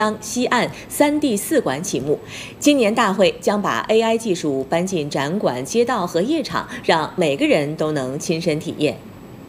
西岸3D4馆启幕。今年大会将把 AI 技术搬进展馆、街道和夜场，让每个人都能亲身体验。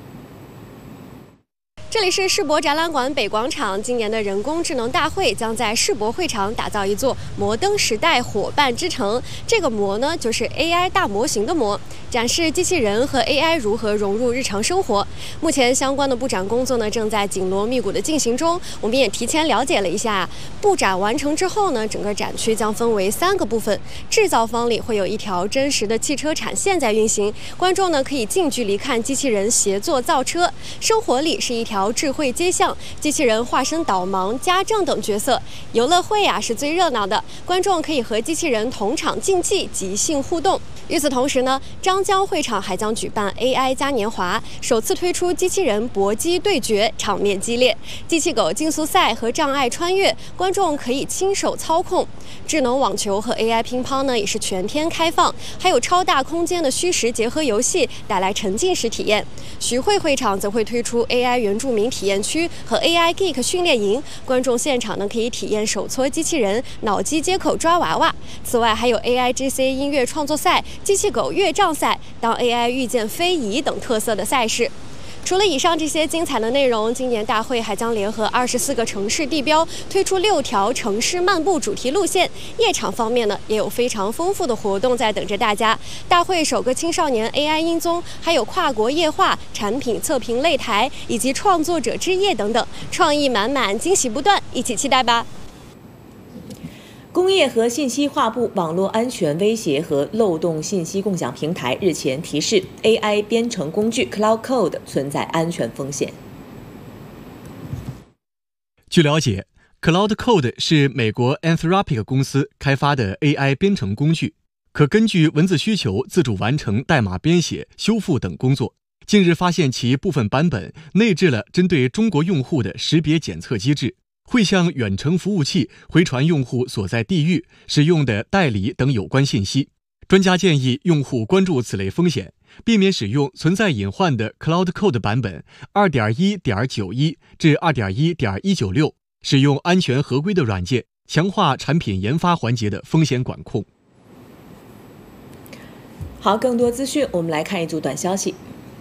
这里是世博展览馆北广场，今年的人工智能大会将在世博会场打造一座摩登时代伙伴之城。这个模呢，就是 AI 大模型的模，展示机器人和 AI 如何融入日常生活。目前相关的布展工作呢，正在紧锣密鼓的进行中。我们也提前了解了一下，布展完成之后呢，整个展区将分为3个部分。制造方里会有一条真实的汽车产线在运行，观众呢可以近距离看机器人协作造车。生活里是一条智慧街巷，机器人化身导盲、家政等角色。游乐会是最热闹的，观众可以和机器人同场竞技、即兴互动。与此同时呢，张江会场还将举办 AI 嘉年华，首次推出机器人搏击对决，场面激烈。机器狗竞速赛和障碍穿越，观众可以亲手操控。智能网球和 AI 乒乓呢，也是全天开放，还有超大空间的虚实结合游戏，带来沉浸式体验。徐汇会场则会推出 AI 原住民体验区和 AI Geek 训练营，观众现场呢可以体验手搓机器人、脑机接口抓娃娃。此外，还有 AI GC 音乐创作赛、机器狗越障赛、当 AI 遇见非遗等特色的赛事。除了以上这些精彩的内容，今年大会还将联合24个城市地标，推出6条城市漫步主题路线。夜场方面呢，也有非常丰富的活动在等着大家。大会首个青少年 AI 音综，还有跨国夜话、产品测评擂台以及创作者之夜等等，创意满满，惊喜不断，一起期待吧。 工业和信息化部网络安全威胁和漏洞信息共享平台日前提示 ，AI 编程工具 Cloud Code 存在安全风险。 据了解 ，Cloud Code 是美国 Anthropic 公司开发的 AI 编程工具，可根据文字需求自主完成代码编写、修复等工作。近日发现其部分版本内置了针对中国用户的识别检测机制。会向远程服务器回传用户所在地域、使用的代理等有关信息。专家建议用户关注此类风险，避免使用存在隐患的 Cloud Code 版本 2.1.91 至 2.1.196， 使用安全合规的软件，强化产品研发环节的风险管控。 好，更多资讯我们来看一组短消息。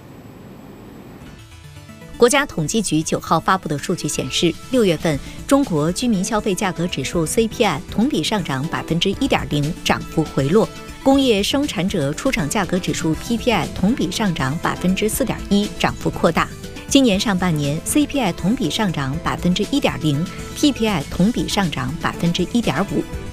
国家统计局9号发布的数据显示，6月份中国居民消费价格指数 CPI 同比上涨 1.0%， 涨幅回落；工业生产者出厂价格指数 PPI 同比上涨 4.1%， 涨幅扩大。今年上半年 CPI 同比上涨 1.0%， PPI 同比上涨 1.5%。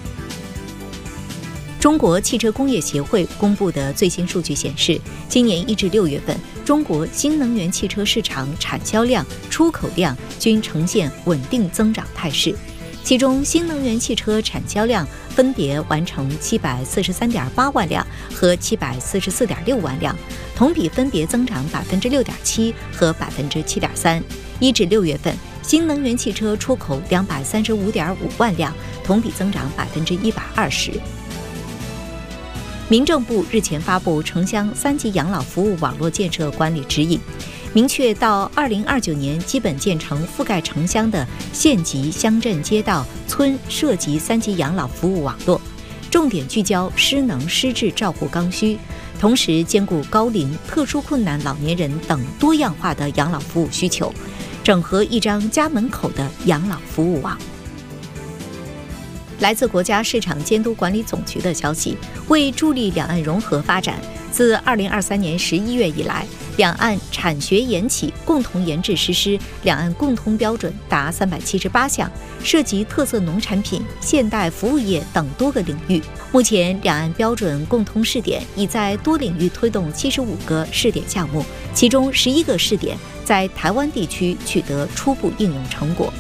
中国汽车工业协会公布的最新数据显示，今年1至6月份，中国新能源汽车市场产销量、出口量均呈现稳定增长态势。其中，新能源汽车产销量分别完成743.8万辆和744.6万辆，同比分别增长 6.7% 和 7.3%。1至6月份，新能源汽车出口235.5万辆，同比增长 120%。民政部日前发布城乡3级养老服务网络建设管理指引，明确到2029年基本建成覆盖城乡的县级、乡镇、街道、村社级3级养老服务网络，重点聚焦失能失智照护刚需，同时兼顾高龄、特殊困难老年人等多样化的养老服务需求，整合一张家门口的养老服务网。来自国家市场监督管理总局的消息，为助力两岸融合发展，自2023年11月以来，两岸产学研企共同研制实施两岸共通标准达378项，涉及特色农产品、现代服务业等多个领域。目前，两岸标准共通试点已在多领域推动75个试点项目，其中11个试点在台湾地区取得初步应用成果。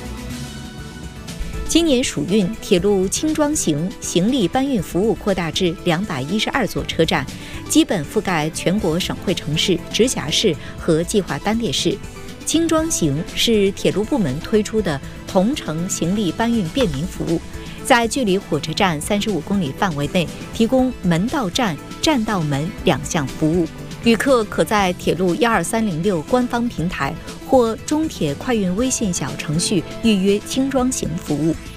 今年暑运铁路轻装型行李搬运服务扩大至212座车站，基本覆盖全国省会城市、直辖市和计划单列市。轻装型是铁路部门推出的同城行李搬运便民服务，在距离火车站35公里范围内提供门到站、站到门2项服务。 旅客可在铁路12306官方平台或中铁快运微信小程序预约轻装型服务。